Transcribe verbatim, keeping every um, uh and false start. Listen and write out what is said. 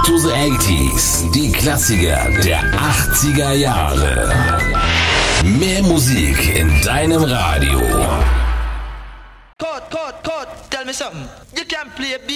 to the eighties, die Klassiker der achtziger Jahre. Mehr Musik in deinem Radio. Code, code, code, tell me something. You can play